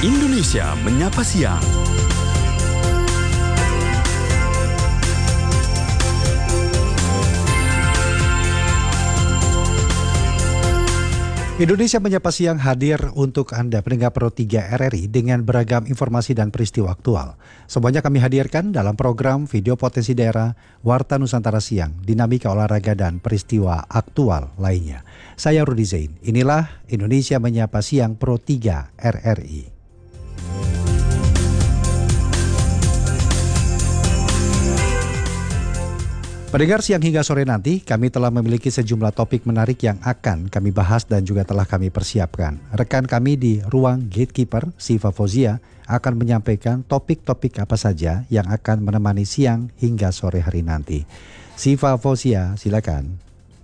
Indonesia Menyapa Siang. Indonesia Menyapa Siang hadir untuk Anda pendengar Pro 3 RRI dengan beragam informasi dan peristiwa aktual. Semuanya kami hadirkan dalam program Video Potensi Daerah, Warta Nusantara Siang, Dinamika Olahraga dan peristiwa aktual lainnya. Saya Rudi Zain, inilah Indonesia Menyapa Siang Pro 3 RRI. Pendengar, siang hingga sore nanti kami telah memiliki sejumlah topik menarik yang akan kami bahas dan juga telah kami persiapkan. Rekan kami di ruang Gatekeeper, Siva Fauzia, akan menyampaikan topik-topik apa saja yang akan menemani siang hingga sore hari nanti. Siva Fauzia, silakan.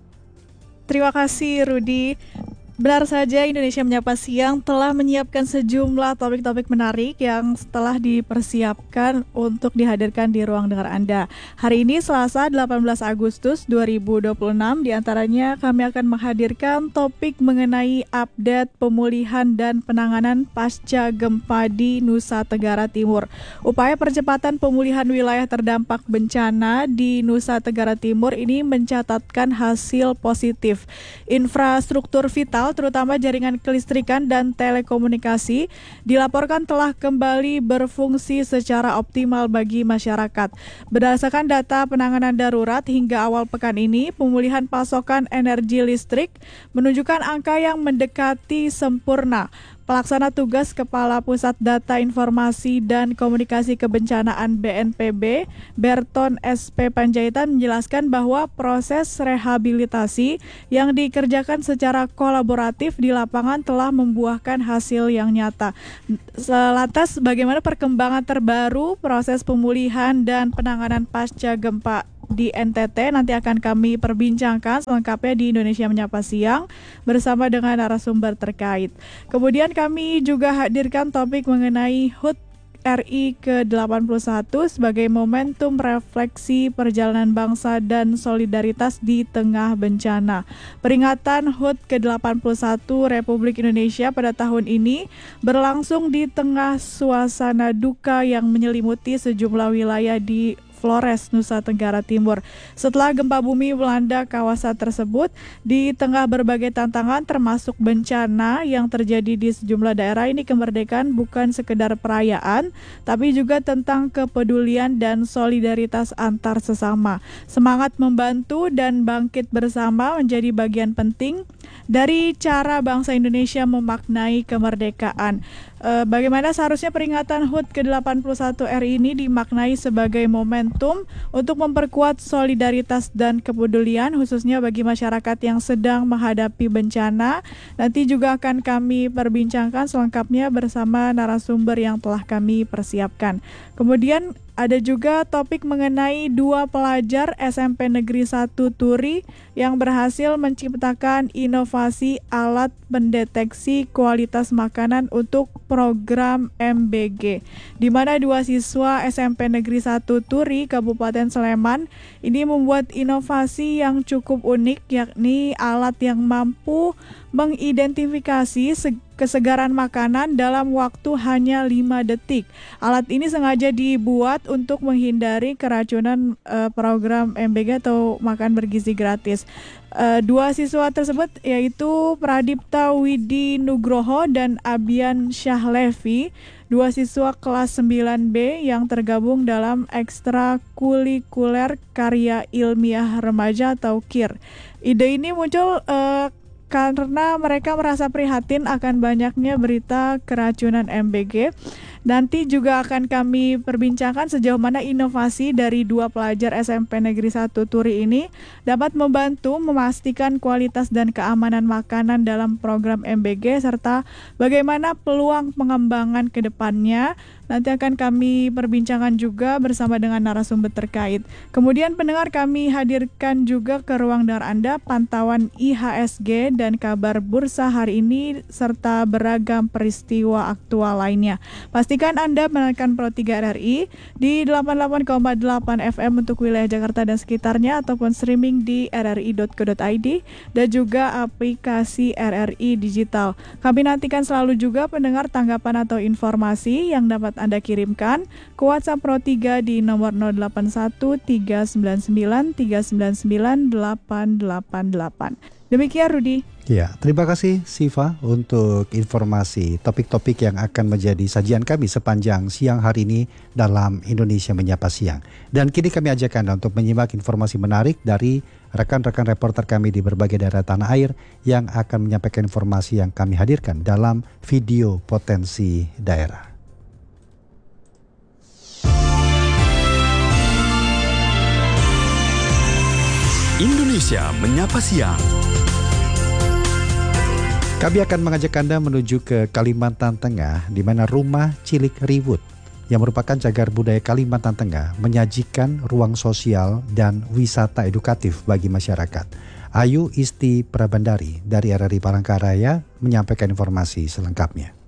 Terima kasih Rudi. Benar saja, Indonesia Menyapa Siang telah menyiapkan sejumlah topik-topik menarik yang telah dipersiapkan untuk dihadirkan di ruang dengar Anda. Hari ini Selasa 18 Agustus 2026, diantaranya kami akan menghadirkan topik mengenai update pemulihan dan penanganan pasca gempa di Nusa Tenggara Timur. Upaya percepatan pemulihan wilayah terdampak bencana di Nusa Tenggara Timur ini mencatatkan hasil positif. Infrastruktur vital terutama jaringan kelistrikan dan telekomunikasi dilaporkan telah kembali berfungsi secara optimal bagi masyarakat. Berdasarkan data penanganan darurat hingga awal pekan ini, pemulihan pasokan energi listrik menunjukkan angka yang mendekati sempurna. Pelaksana tugas Kepala Pusat Data Informasi dan Komunikasi Kebencanaan BNPB, Berton SP Panjaitan menjelaskan bahwa proses rehabilitasi yang dikerjakan secara kolaboratif di lapangan telah membuahkan hasil yang nyata. Lantas, bagaimana perkembangan terbaru proses pemulihan dan penanganan pasca gempa di NTT? Nanti akan kami perbincangkan selengkapnya di Indonesia Menyapa Siang bersama dengan narasumber terkait. Kemudian kami juga hadirkan topik mengenai HUT RI ke-81 sebagai momentum refleksi perjalanan bangsa dan solidaritas di tengah bencana. Peringatan HUT ke-81 Republik Indonesia pada tahun ini berlangsung di tengah suasana duka yang menyelimuti sejumlah wilayah di Flores, Nusa Tenggara Timur. Setelah gempa bumi melanda kawasan tersebut, di tengah berbagai tantangan termasuk bencana yang terjadi di sejumlah daerah ini, kemerdekaan bukan sekedar perayaan, tapi juga tentang kepedulian dan solidaritas antar sesama. Semangat membantu dan bangkit bersama menjadi bagian penting dari cara bangsa Indonesia memaknai kemerdekaan. Bagaimana seharusnya peringatan HUT ke-81 RI ini dimaknai sebagai momentum untuk memperkuat solidaritas dan kepedulian khususnya bagi masyarakat yang sedang menghadapi bencana. Nanti juga akan kami perbincangkan selengkapnya bersama narasumber yang telah kami persiapkan. Kemudian ada juga topik mengenai 2 pelajar SMP Negeri 1 Turi yang berhasil menciptakan inovasi alat pendeteksi kualitas makanan untuk program MBG, di mana 2 siswa SMP Negeri 1 Turi, Kabupaten Sleman, ini membuat inovasi yang cukup unik, yakni alat yang mampu mengidentifikasi kesegaran makanan dalam waktu hanya 5 detik. Alat ini sengaja dibuat untuk menghindari keracunan program MBG atau makan bergizi gratis. 2 siswa tersebut yaitu Pradipta Widi Nugroho dan Abian Syahlevi, 2 siswa kelas 9B yang tergabung dalam ekstrakurikuler karya ilmiah remaja atau KIR. Ide ini muncul karena mereka merasa prihatin akan banyaknya berita keracunan MBG. Nanti juga akan kami perbincangkan sejauh mana inovasi dari 2 pelajar SMP Negeri 1 Turi ini dapat membantu memastikan kualitas dan keamanan makanan dalam program MBG serta bagaimana peluang pengembangan ke depannya. Nanti akan kami perbincangkan juga bersama dengan narasumber terkait. Kemudian pendengar, kami hadirkan juga ke ruang dengar Anda pantauan IHSG dan kabar bursa hari ini serta beragam peristiwa aktual lainnya. Pastikan Anda menekan Pro 3 RRI di 88,8 FM untuk wilayah Jakarta dan sekitarnya ataupun streaming di rri.co.id dan juga aplikasi RRI Digital. Kami nantikan selalu juga pendengar tanggapan atau informasi yang dapat Anda kirimkan ke WhatsApp Pro 3 di nomor 081 399 399 888. Demikian Rudi. Ya, terima kasih Siva untuk informasi topik-topik yang akan menjadi sajian kami sepanjang siang hari ini dalam Indonesia Menyapa Siang. Dan kini kami ajak Anda untuk menyimak informasi menarik dari rekan-rekan reporter kami di berbagai daerah tanah air yang akan menyampaikan informasi yang kami hadirkan dalam video potensi daerah. Indonesia Menyapa Siang. Kami akan mengajak Anda menuju ke Kalimantan Tengah, di mana rumah Cilik Riwut yang merupakan cagar budaya Kalimantan Tengah menyajikan ruang sosial dan wisata edukatif bagi masyarakat. Ayu Isti Prabandari dari RRI Palangkaraya menyampaikan informasi selengkapnya.